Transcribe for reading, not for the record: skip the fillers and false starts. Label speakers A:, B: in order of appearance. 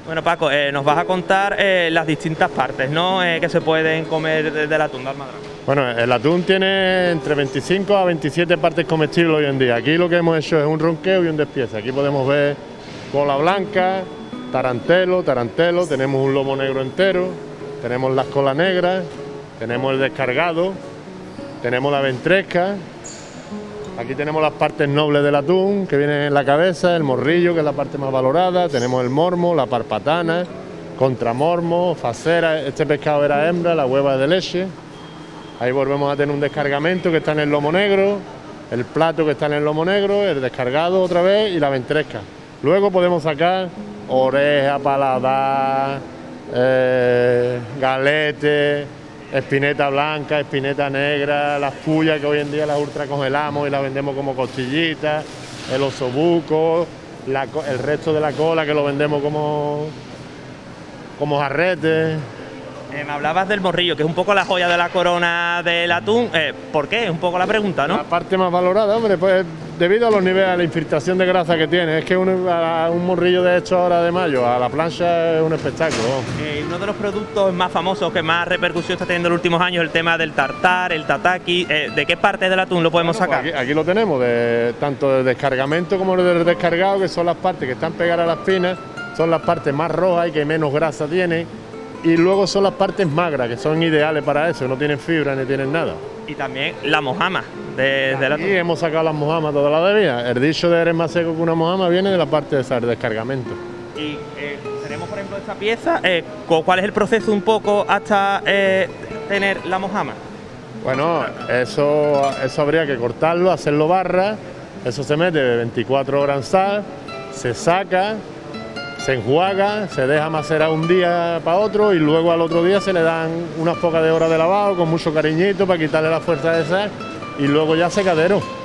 A: Bueno, Paco, nos vas a contar las distintas partes, ¿no? Que se pueden comer del atún de almadraba.
B: Bueno, el atún tiene entre 25 a 27 partes comestibles hoy en día. Aquí lo que hemos hecho es un ronqueo y un despiece. Aquí podemos ver cola blanca, tarantelo, tenemos un lomo negro entero, tenemos las colas negras, tenemos el descargado, tenemos la ventresca. Aquí tenemos las partes nobles del atún, que vienen en la cabeza, el morrillo, que es la parte más valorada, tenemos el mormo, la parpatana, contramormo, facera, este pescado era hembra, la hueva es de leche. Ahí volvemos a tener un descargamento que está en el lomo negro, el plato que está en el lomo negro, el descargado otra vez y la ventresca. Luego podemos sacar oreja, paladar, galete, espineta blanca, espineta negra, las pullas que hoy en día las ultra congelamos y las vendemos como costillitas, el osobuco, el resto de la cola que lo vendemos como jarrete.
A: Me hablabas del morrillo, que es un poco la joya de la corona del atún. ¿Por qué? Es un poco la pregunta, ¿no?
B: La parte más valorada, hombre, pues debido a los niveles, a la infiltración de grasa que tiene. Es que un morrillo de hecho ahora de mayo a la plancha es un espectáculo.
A: Uno de los productos más famosos que más repercusión está teniendo en los últimos años es el tema del tartar, el tataki. ¿De qué parte del atún lo podemos sacar?
B: Pues aquí lo tenemos, tanto del descargamento como del descargado, que son las partes que están pegadas a las espinas, son las partes más rojas y que menos grasa tienen. Y luego son las partes magras, que son ideales para eso, no tienen fibra ni tienen nada.
A: Y también la mojama del atún.
B: Y hemos sacado las mojamas toda la vida. El dicho de eres más seco que una mojama viene de la parte de ese descargamento.
A: Y tenemos, por ejemplo, esta pieza. ¿Cuál es el proceso un poco hasta tener la mojama?
B: Bueno, eso habría que cortarlo, hacerlo barra. Eso se mete de 24 horas en sal, se saca, se enjuaga, se deja macerar un día para otro y luego al otro día se le dan unas pocas de horas de lavado con mucho cariñito para quitarle la fuerza de sal y luego ya secadero.